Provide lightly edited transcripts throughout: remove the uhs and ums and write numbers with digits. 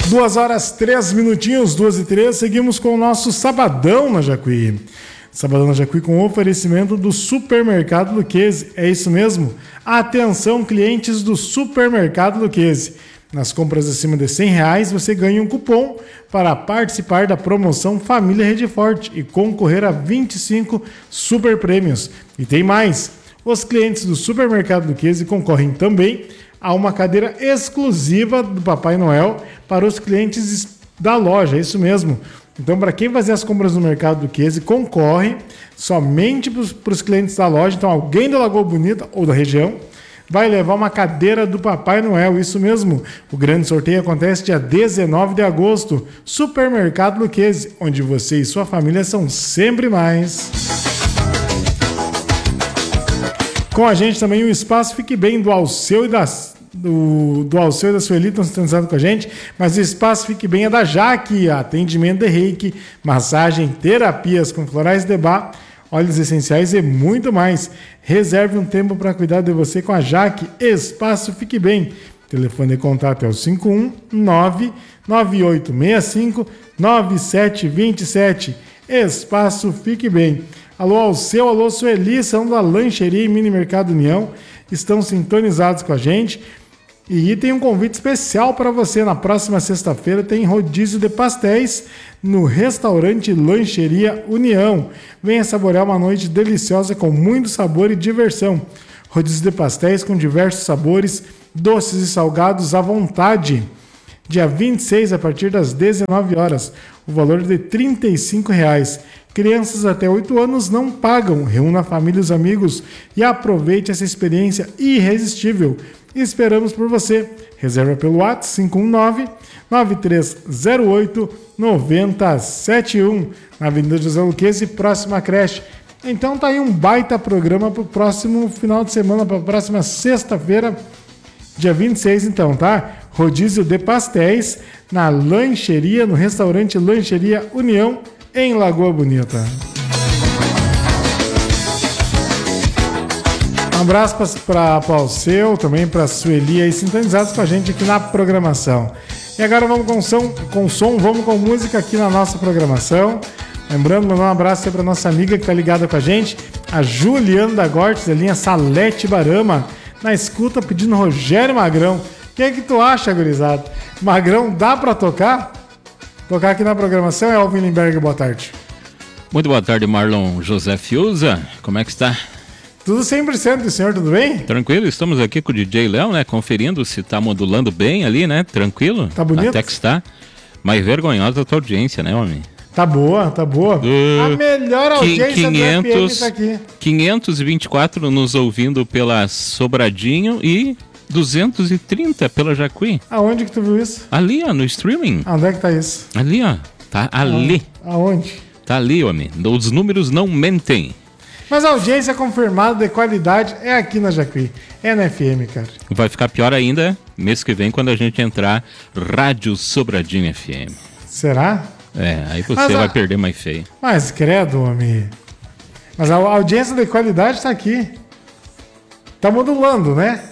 2h03, 2h03, seguimos com o nosso Sabadão na Jacuí. Sabadão na Jacuí com oferecimento do Supermercado Luquezzi. É isso mesmo? Atenção, clientes do Supermercado Luquezzi. Nas compras acima de R$100, você ganha um cupom para participar da promoção Família Rede Forte e concorrer a 25 super prêmios. E tem mais! Os clientes do Supermercado Luquezzi concorrem também a uma cadeira exclusiva do Papai Noel para os clientes da loja, é isso mesmo. Então, para quem fazer as compras no Mercado Luquezzi, concorre somente para os clientes da loja. Então, alguém da Lagoa Bonita ou da região vai levar uma cadeira do Papai Noel, isso mesmo. O grande sorteio acontece dia 19 de agosto. Supermercado Luquezzi, onde você e sua família são sempre mais. Com a gente também o Espaço Fique Bem do Alceu e do Alceu e da Sueli estão sintonizando com a gente, mas o Espaço Fique Bem é da Jaque, atendimento de reiki, massagem, terapias com florais de bar, óleos essenciais e muito mais. Reserve um tempo para cuidar de você com a Jaque. Espaço Fique Bem. Telefone de contato é o 519-9865-9727. Espaço Fique Bem. Alô Alceu, alô Sueli, são da Lancheria e Mini Mercado União, estão sintonizados com a gente. E tem um convite especial para você. Na próxima sexta-feira tem rodízio de pastéis no restaurante Lancheria União. Venha saborear uma noite deliciosa com muito sabor e diversão. Rodízio de pastéis com diversos sabores, doces e salgados à vontade. Dia 26, a partir das 19 horas. O valor de R$35. Crianças até 8 anos não pagam. Reúna a família e os amigos e aproveite essa experiência irresistível. Esperamos por você. Reserva pelo WhatsApp 519-9308-9071 na Avenida José Luquezzi, próxima à creche. Então tá aí um baita programa para o próximo final de semana, para a próxima sexta-feira, dia 26 então, tá? Rodízio de pastéis na Lancheria, no restaurante Lancheria União, em Lagoa Bonita. Um abraço para o Alceu, também para a Sueli aí sintonizados com a gente aqui na programação. E agora vamos com som, vamos com música aqui na nossa programação. Lembrando, mandar um abraço aí para nossa amiga que está ligada com a gente, a Juliana da Gortes, da linha Salete Barama, na escuta pedindo Rogério Magrão. O que é que tu acha, gurizada? Magrão dá para tocar? Tocar aqui na programação é Alvin Limberg, boa tarde. Muito boa tarde, Marlon José Fiuza. Como é que está? Tudo 100%, e senhor, tudo bem? Tranquilo, estamos aqui com o DJ Léo, né? Conferindo se tá modulando bem ali, né? Tranquilo. Tá bonito? Até que está. Mas vergonhosa a tua audiência, né, homem? Tá boa, tá boa. A melhor audiência do FM tá aqui. 524 nos ouvindo pela Sobradinho e 230 pela Jacuí. Aonde que tu viu isso? Ali, ó, no streaming. Onde é que tá isso? Ali, ó. Tá ali. Aonde? Tá ali, homem. Os números não mentem. Mas a audiência confirmada de qualidade é aqui na Jacuí. É na FM, cara. Vai ficar pior ainda mês que vem quando a gente entrar Rádio Sobradinho FM. Será? É, aí você vai perder mais feio. Mas credo, homem. Mas a audiência de qualidade tá aqui. Tá modulando, né?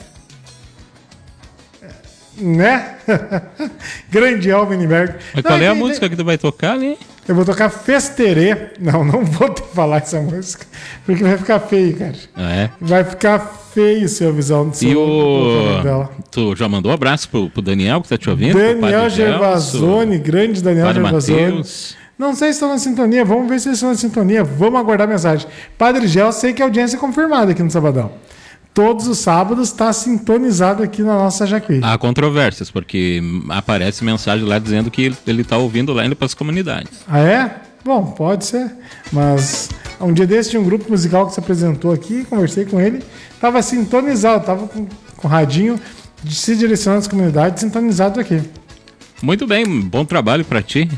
Né? Grande Alvin Limberg. Mas qual é a música que tu vai tocar ali? Eu vou tocar Festerê. Não vou te falar essa música, porque vai ficar feio, cara. Ah, é? Vai ficar feio se eu avisar onde e dela. Tu já mandou um abraço pro Daniel que tá te ouvindo? Daniel Gervasoni, grande Daniel Gervasoni. Não sei se estão na sintonia, vamos ver se eles estão na sintonia. Vamos aguardar a mensagem. Padre Gel, sei que a audiência é confirmada aqui no Sabadão. Todos os sábados está sintonizado aqui na nossa Jacuí. Há controvérsias, porque aparece mensagem lá dizendo que ele está ouvindo lá indo para as comunidades. Ah, é? Bom, pode ser. Mas um dia desse tinha um grupo musical que se apresentou aqui, conversei com ele, estava sintonizado, estava com o radinho se direcionando às comunidades, sintonizado aqui. Muito bem, bom trabalho para ti.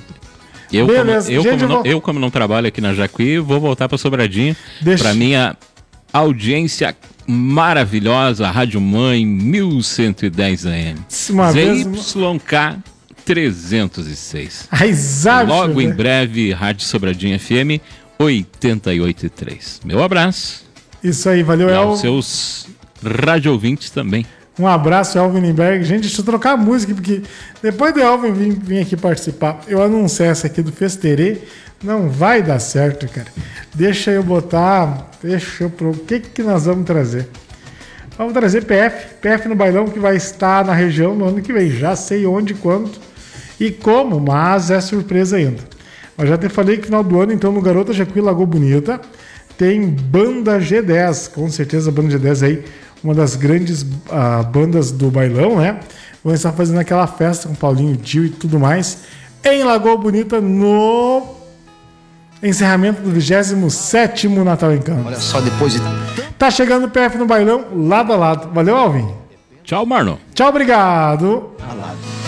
Eu, como não trabalho aqui na Jacuí, vou voltar para Sobradinho, para minha audiência maravilhosa, Rádio Mãe 1110 AM. ZYK 306. Logo em breve, Rádio Sobradinho FM 88.3. Meu abraço. Isso aí, valeu, El. Aos seus rádio ouvintes também. Um abraço, Elvin Lindbergh. Gente, deixa eu trocar a música, porque depois do Elvin vir aqui participar, eu anunciar essa aqui do Festerê, não vai dar certo, cara. Deixa eu botar... O que nós vamos trazer? Vamos trazer PF no bailão, que vai estar na região no ano que vem. Já sei onde, quanto e como, mas é surpresa ainda. Eu já até falei que no final do ano, então, no Garota Jacuí Lagoa Bonita, tem Banda G10. Com certeza a Banda G10 aí, uma das grandes bandas do bailão, né? Vão estar fazendo aquela festa com Paulinho Dio e tudo mais em Lagoa Bonita no encerramento do 27º Natal em Campos. Olha só, depois de... Tá chegando o PF no bailão, lado a lado. Valeu, Alvin. Tchau, Marlon. Tchau, obrigado. Lado.